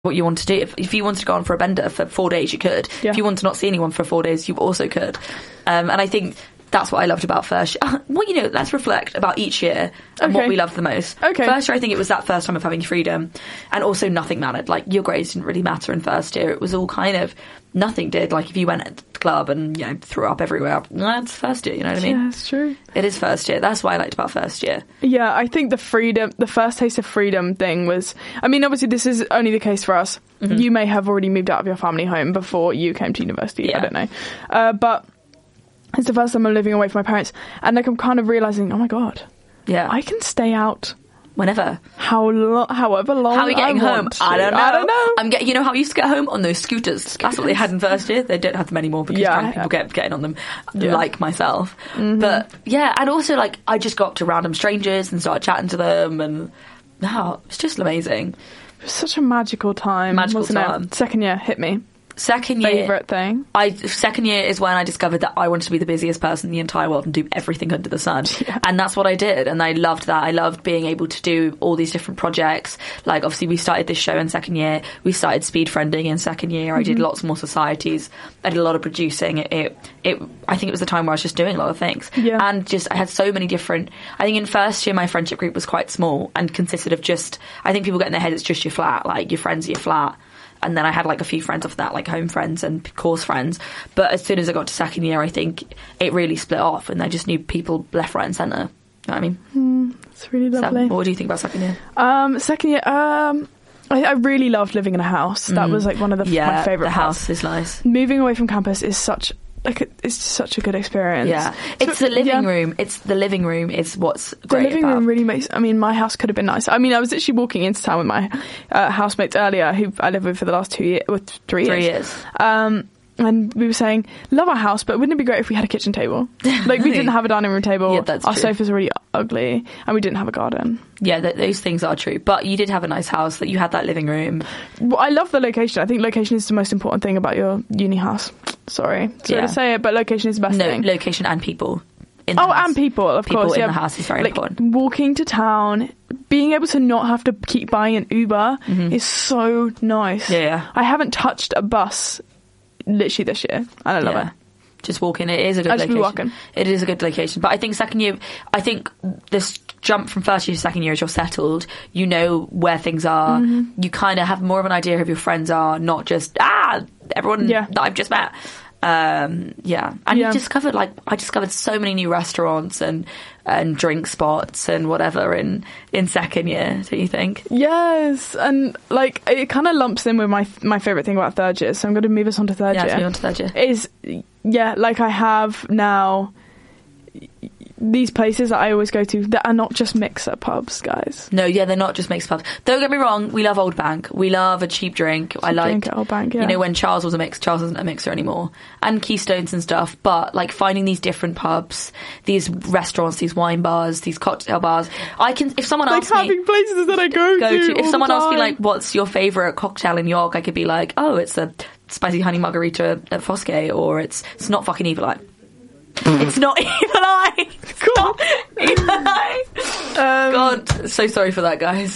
what you want to do. If you wanted to go on for a bender for 4 days, you could. If you want to not see anyone for 4 days, you also could. And I think that's what I loved about first year. Well, let's reflect about each year and what we loved the most. First year, I think it was that first time of having freedom, and also nothing mattered. Like, your grades didn't really matter in first year. It was all kind of, nothing did. Like, if you went to the club and, threw up everywhere, that's first year, you know what I mean? Yeah, that's true. It is first year. That's what I liked about first year. Yeah, I think the first taste of freedom thing was, I mean, obviously this is only the case for us. Mm-hmm. You may have already moved out of your family home before you came to university. I don't know. But it's the first time I'm living away from my parents, and like I'm kind of realising, oh my god, I can stay out whenever, however long. How are you getting home? I don't know. I'm you know how I used to get home on those scooters? That's what they had in first year. They don't have them anymore because drunk people getting on them, like myself. Mm-hmm. But and also like I just got up to random strangers and started chatting to them, and it's just amazing. It was such a magical time. It? Second year hit me. Second year, favourite thing. Second year is when I discovered that I wanted to be the busiest person in the entire world and do everything under the sun. And that's what I did, and I loved that. I loved being able to do all these different projects. Like, obviously we started this show in second year, we started speed friending in second year. I did lots more societies, I did a lot of producing. I think it was the time where I was just doing a lot of things, and just I had so many different. I think in first year my friendship group was quite small and consisted of just, I think people get in their head it's just your flat, like your friends are your flat. And then I had like a few friends off that, like home friends and course friends. But as soon as I got to second year, I think it really split off, and I just knew people left, right and centre. You know what I mean? That's really lovely. So, what do you think about second year? Second year, I really loved living in a house. That was like one of my favourite parts. The house is nice. Moving away from campus is it's such a good experience. Yeah, it's the living room. It's the living room is what's great. The living room really makes. I mean, my house could have been nice. I mean, I was literally walking into town with my housemates earlier, who I lived with for the last 3 years. 3 years. And we were saying, love our house, but wouldn't it be great if we had a kitchen table? Like, we didn't have a dining room table. Yeah, that's our true. sofas were really ugly, and we didn't have a garden. Yeah, those things are true. But you did have a nice house, that you had that living room. Well, I love the location. I think location is the most important thing about your uni house. Sorry to say it, but location is the best thing. Location and people. And people, of course. People in the house is very important. Walking to town, being able to not have to keep buying an Uber is so nice. Yeah. I haven't touched a bus literally this year, and I love it. Just walking, it is a good location. It is a good location. But I think second year, this jump from first year to second year is you're settled, you know where things are, you kind of have more of an idea of who your friends are, not just, everyone that I've just met. And you discovered, I discovered so many new restaurants and drink spots and whatever in second year, don't you think? Yes, and like it kind of lumps in with my favourite thing about third year, so I'm going to move us on to third year. Let's move on to third year. Is, like I have now these places that I always go to that are not just mixer pubs, guys. No, they're not just mixer pubs. Don't get me wrong, we love Old Bank. We love a cheap drink. I like drink at Old Bank, you know, when Charles was a mix, Charles isn't a mixer anymore. And Keystones and stuff, but like finding these different pubs, these restaurants, these wine bars, these cocktail bars. If someone asks me, having places that I go to if someone asks me like, what's your favourite cocktail in York, I could be like, oh, it's a spicy honey margarita at Fosgate, or it's not fucking Evil Eye. It's not Evil Eye. Stop. Evil Eye. God, so sorry for that, guys.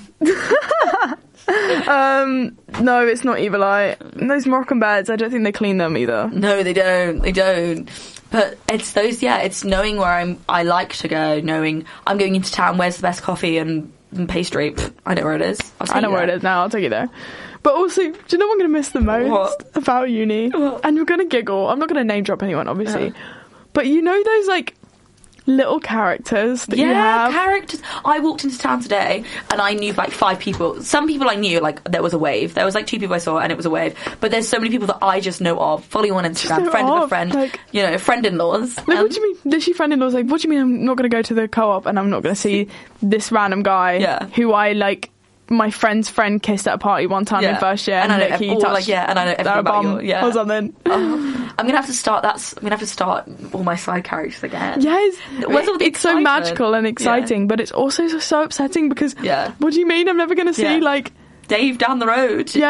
No, it's not Evil Eye. Those Moroccan beds, I don't think they clean them either. No, they don't. But it's those, it's knowing where I like to go, knowing I'm going into town, where's the best coffee and pastry. I know where it is. I know where it is now, I'll take you there. But also, do you know what I'm going to miss the most about uni? And you're going to giggle. I'm not going to name drop anyone, obviously. But you know those, like, little characters that you have? Yeah, characters. I walked into town today and I knew, like, 5 people. Some people I knew, like, there was a wave. There was, like, 2 people I saw and it was a wave. But there's so many people that I just know of, follow you on Instagram, friend of a friend, like, you know, friend-in-laws. Like, what do you mean? Literally friend-in-laws, like, what do you mean I'm not going to go to the co-op and I'm not going to see this random guy who I, like, my friend's friend kissed at a party one time in first year, and I know everything about or something. I'm gonna have to start. I'm gonna have to start all my side characters again. Yes, it's so magical and exciting, but it's also so upsetting because what do you mean I'm never gonna see like Dave down the road? Yeah,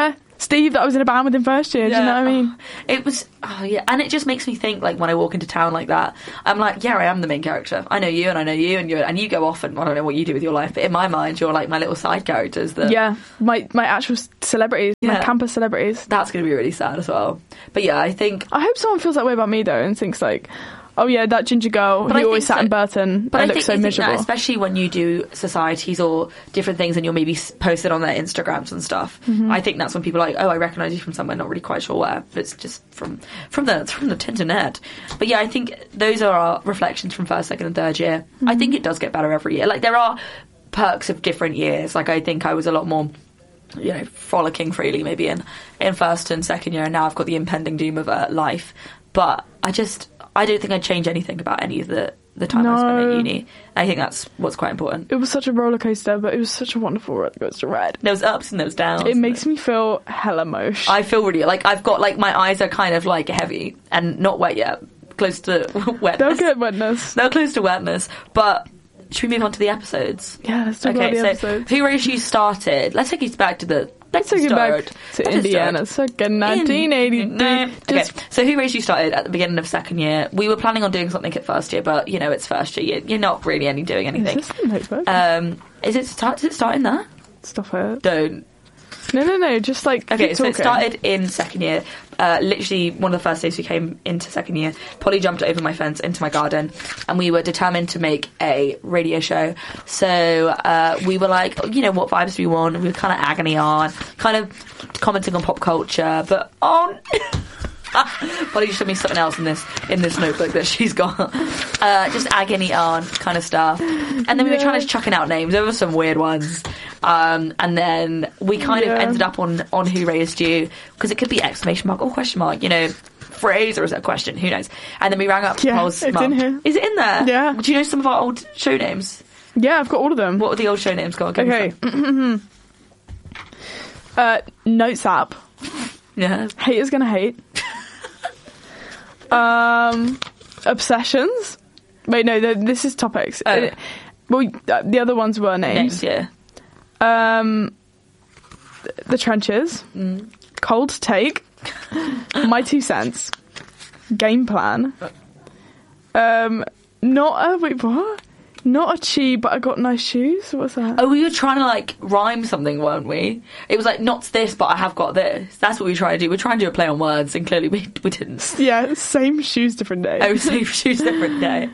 Steve that I was in a band with in first year. Do you know what I mean? It was, and it just makes me think, like, when I walk into town like that, I'm like, yeah, I am the main character. I know you, and I know you, and you go off, and I don't know what you do with your life, but in my mind, you're like my little side characters. My actual celebrities, my campus celebrities. That's going to be really sad as well. But yeah, I hope someone feels that way about me though, and thinks like, oh yeah, that ginger girl who always sat in Burton. But I look so miserable. That, especially when you do societies or different things, and you'll maybe post it on their Instagrams and stuff. Mm-hmm. I think that's when people are like, oh, I recognise you from somewhere, not really quite sure where. But it's just from the internet. But yeah, I think those are our reflections from first, second, and third year. Mm-hmm. I think it does get better every year. Like, there are perks of different years. Like, I think I was a lot more, frolicking freely maybe in first and second year, and now I've got the impending doom of life. But I don't think I'd change anything about any of the time I spent at uni. I think that's what's quite important. It was such a roller coaster, but it was such a wonderful roller coaster ride. There was ups and there was downs. It makes me feel hella mosh. I feel really, like, I've got, like, my eyes are kind of, like, heavy and not wet yet. Close to wetness. They'll get wetness. They're close to wetness. But should we move on to the episodes? Yeah, let's talk about the episodes. Who Raised You started. Let's take it back to the... Let's take it back to Indiana, second 1983. Okay, so Who Raised You started at the beginning of second year. We were planning on doing something at first year, but, it's first year. You're not really doing anything. Is this the notebook? Does it start in there? Stop it. Don't. No, just like... Okay, so it started in second year. Literally, one of the first days we came into second year, Polly jumped over my fence into my garden, and we were determined to make a radio show. So we were like, what vibes do we want? And we were kind of agony on, kind of commenting on pop culture, but Polly just showed me something else in this notebook that she's got. Just agony on kind of stuff. And then we were trying to chucking out names. There were some weird ones. And then we kind of ended up on Who Raised You, because it could be exclamation mark or question mark, phrase, or is that a question? Who knows? And then we rang up Paul's mum. In here. Is it in there? Yeah. Do you know some of our old show names? Yeah, I've got all of them. What were the old show names? Go on, okay. Notes app. Yeah. Haters Gonna Hate. Obsessions. Wait, no, this is topics. Oh. The other ones were names. Yeah. The Trenches. Cold Take. My 2 cents. Game Plan. Not a chi, but I got nice shoes. What's that? Oh, we were trying to, like, rhyme something, weren't we? It was like, not this, but I have got this. That's what we were trying to do. We're trying to do a play on words, and clearly we didn't. Yeah, same shoes, different day. Oh, same shoes, different day.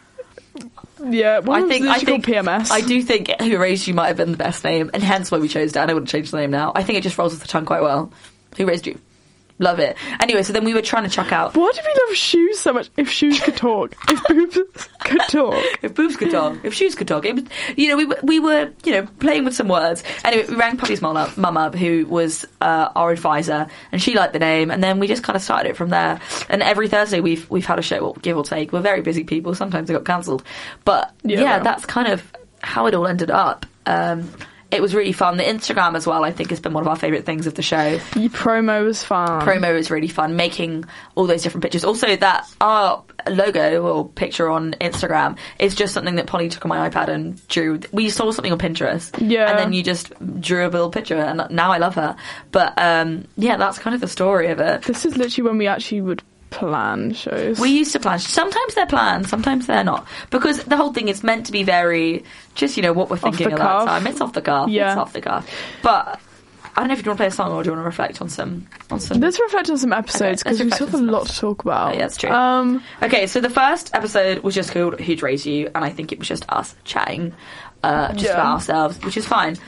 Yeah, I think PMS. I do think Who Raised You might have been the best name, and hence why we chose it. I wouldn't change the name now. I think it just rolls off the tongue quite well. Who Raised You? Love it. Anyway, so then we were trying to chuck out... Why do we love shoes so much? If shoes could talk. If boobs could talk. If boobs could talk. If shoes could talk. It was, we were, playing with some words. Anyway, we rang Poppy's mum up, who was our advisor, and she liked the name, and then we just kind of started it from there. And every Thursday we've had a show, give or take. We're very busy people. Sometimes it got cancelled. But, that's kind of how it all ended up. It was really fun. The Instagram as well, I think, has been one of our favourite things of the show. Your promo was fun. Promo was really fun, making all those different pictures. Also, that our logo or picture on Instagram is just something that Polly took on my iPad and drew. We saw something on Pinterest. Yeah. And then you just drew a little picture, and now I love her. But, that's kind of the story of it. This is literally when we actually would plan shows. We used to plan. Sometimes they're planned, sometimes they're not. Because the whole thing is meant to be very, just, what we're thinking at that time. It's off the cuff. Yeah. It's off the cuff. But I don't know if you want to play a song or do you want to reflect on some... Let's reflect on some episodes, because we still have a lot to talk about. Yeah, that's true. Okay, so the first episode was just called Who'd Raised You, and I think it was just us chatting about ourselves, which is fine.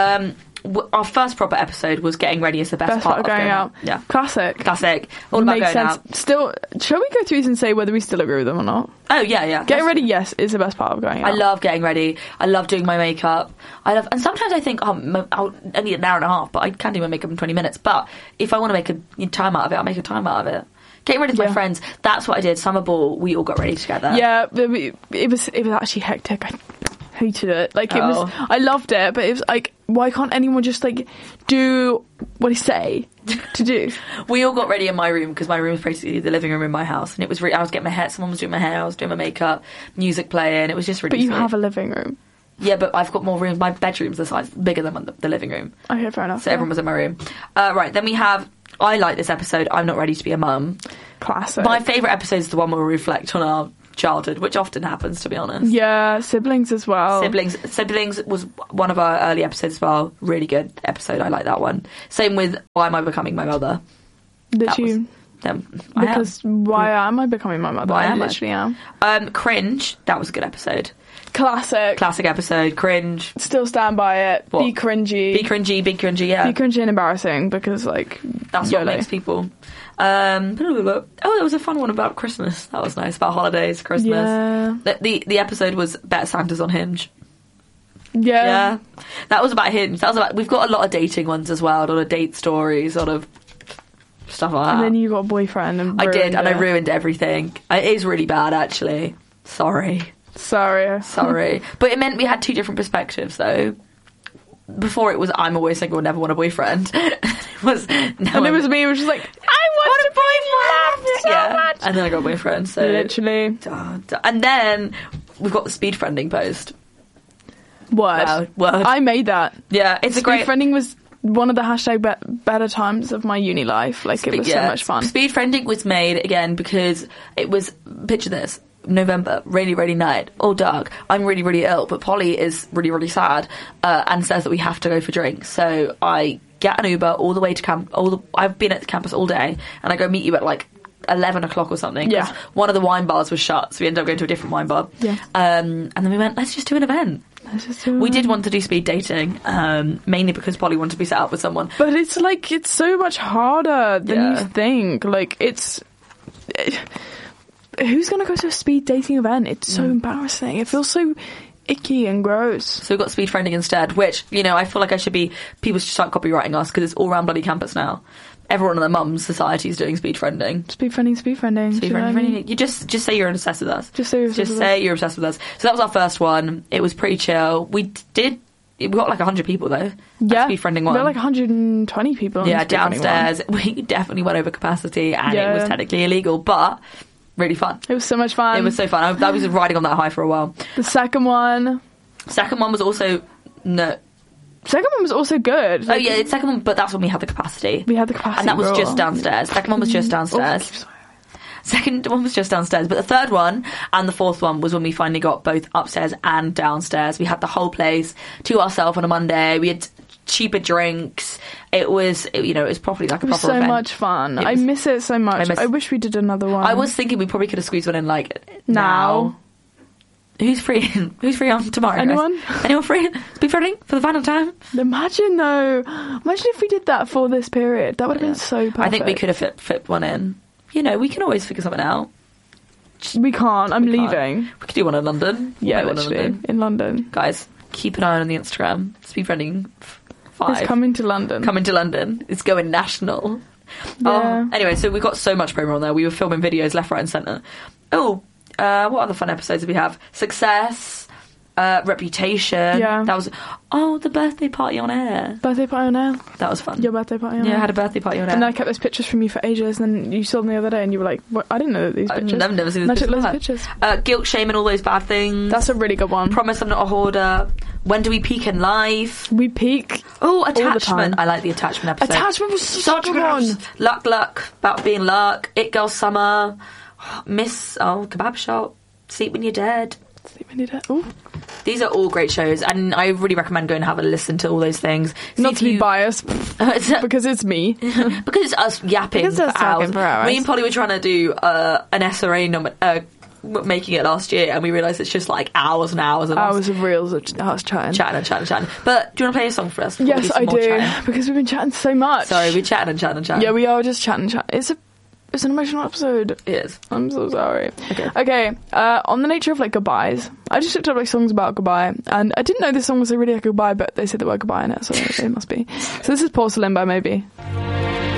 Our first proper episode was getting ready as the best part of going out. Yeah, classic. All about going out. Still, shall we go through these and say whether we still agree with them or not? Oh yeah. Getting ready, yes, is the best part of going out. I love getting ready. I love doing my makeup. And sometimes I think, I'll only an hour and a half, but I can do my makeup in 20 minutes. But if I want to make a time out of it, I'll make a time out of it. Getting ready with my friends, that's what I did. Summer ball, we all got ready together. Yeah, it was actually hectic. I hated it. Like, it was, I loved it, but it was like, why can't anyone just, like, do what I say to do? We all got ready in my room, because my room was basically the living room in my house, and it was I was getting my hair, someone was doing my hair, I was doing my makeup, music playing, it was just really But you sweet. have a living room. Yeah, but I've got more rooms. My bedroom's the size bigger than the living room. Okay, fair enough. So everyone was in my room. Right, then we have... I like this episode, I'm Not Ready to Be a Mum. Classic. My favourite episode is the one where we reflect on our childhood, which often happens, to be honest. Yeah, siblings as well. Siblings was one of our early episodes as well. Really good episode. I like that one. Same with Why Am I Becoming My Mother? Why am I becoming my mother? I literally am. Cringe. That was a good episode. Classic episode. Cringe. Still stand by it. What? Be cringy, yeah. Be cringy and embarrassing, because that's what makes people. There was a fun one about Christmas. That was nice, about holidays, Christmas. Yeah. The episode was Bet Santa's on Hinge. Yeah. That was about Hinge. We've got a lot of dating ones as well, a lot of date stories, sort of stuff like that. And then you got a boyfriend and I did, and I ruined everything. It is really bad, actually. Sorry. But it meant we had two different perspectives, though. Before it was I'm always single and never want a boyfriend. It was me, which was like, I want a boyfriend so much. And then I got a boyfriend, so literally. And then we've got the speed friending post. Word. I made that. Yeah, it's a great... Speed friending was one of the hashtag better times of my uni life. It was so much fun. Speed friending was made, again, because it was... Picture this. November, rainy, rainy night, all dark. I'm really, really ill, but Polly is really, really sad and says that we have to go for drinks. So I get an Uber all the way to camp. I've been at the campus all day, and I go meet you at 11 o'clock or something. Yeah. One of the wine bars was shut, so we ended up going to a different wine bar. Yeah. And then we went, let's just do an event. We did want to do speed dating, mainly because Polly wanted to be set up with someone. But it's so much harder than you think. Who's going to go to a speed dating event? It's so embarrassing. It feels so icky and gross. So we've got speed friending instead, which, I feel like people should start copywriting us, because it's all around bloody campus now. Everyone in their mum's society is doing speed friending. Speed friending. You just say you're obsessed with us. Just say you're obsessed with us. So that was our first one. It was pretty chill. We got 100 people though. Yeah. Speed friending one. We got 120 people. Yeah, downstairs. We definitely went over capacity, and it was technically illegal, but really fun. It was so much fun. It was so fun. I was riding on that high for a while. The second one was also Second one was also good. Oh yeah, the second one, but that's when we had the capacity. And that was just downstairs. Second one was just downstairs. Second one was just downstairs, but the third one and the fourth one was when we finally got both upstairs and downstairs. We had the whole place to ourselves on a Monday. We had cheaper drinks. It was probably like a proper event. It was so much fun. I miss it so much. I wish we did another one. I was thinking we probably could have squeezed one in now. Who's free? Who's free on tomorrow? Anyone? Guys? Anyone free? Speed friending for the final time? Imagine if we did that for this period. That would have been so perfect. I think we could have fit one in. We can always figure something out. We can't. I'm leaving. We could do one in London. Yeah, literally. In London. Guys, keep an eye on the Instagram. Speed friending 5. It's coming to London. It's going national. Yeah. Anyway, so we got so much promo on there. We were filming videos left, right and centre. What other fun episodes did we have? Success, Reputation. Yeah. That was... the birthday party on air. That was fun. Your birthday party on air. Yeah, I had a birthday party on air. And I kept those pictures from you for ages, and then you saw them the other day and you were like, what? I didn't know that these pictures. I've never seen these pictures. I took loads of pictures. Guilt, shame and all those bad things. That's a really good one. Promise I'm not a hoarder. When do we peak in life? We peak. Oh, attachment. I like the attachment episode. Attachment was such a good one. Luck, about being luck. It Girl Summer. Kebab Shop. Sleep When You're Dead. Ooh. These are all great shows, and I really recommend going and have a listen to all those things. Not to be biased, because it's me. Because it's us yapping for hours. Me and Polly were trying to do an SRA making it last year, and we realised it's just hours and hours and hours of reels of us chatting. But do you want to play a song for us? Yes, I do, because we've been chatting so much. Sorry, we're chatting. Yeah, we are just chatting. It's an emotional episode. It is. I'm so sorry. Okay. On the nature of goodbyes, I just looked up songs about goodbye, and I didn't know this song was really a goodbye, but they said the word goodbye in it, so it must be. So this is Porcelain by Maybe.